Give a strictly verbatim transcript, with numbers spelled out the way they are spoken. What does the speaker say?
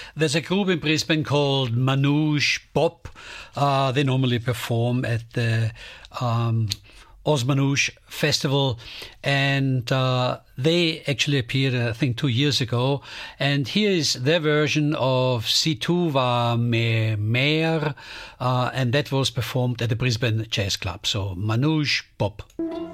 there's a group in Brisbane called Manouche Bop. Uh, they normally perform at the um, Oz Manouche Festival, and uh, they actually appeared, I think, two years ago. And here is their version of Si tu vas me mer, uh, and that was performed at the Brisbane Jazz Club. So Manouche Bop.